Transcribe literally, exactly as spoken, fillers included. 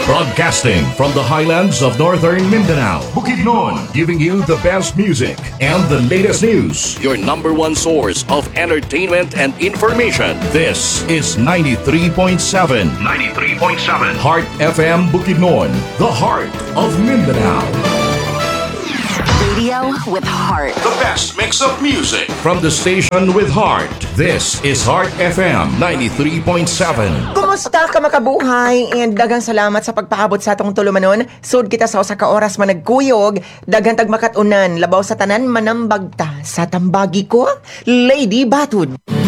Broadcasting from the highlands of northern Mindanao, Bukidnon, giving you the best music and the latest news. Your number one source of entertainment and information. This is ninety-three point seven. ninety-three point seven. Heart F M Bukidnon, the heart of Mindanao. Radio with heart. The best mix of music from the station with heart. This is Heart F M ninety-three point seven. Kumusta ka makabuhay? And dagang salamat sa pagpaabot sa atong tulumanon. Sud kita sa usa ka oras man nagkuyog, daghang tag makatunan labaw sa tanan manambagta sa tambagi ko, Lady Batud.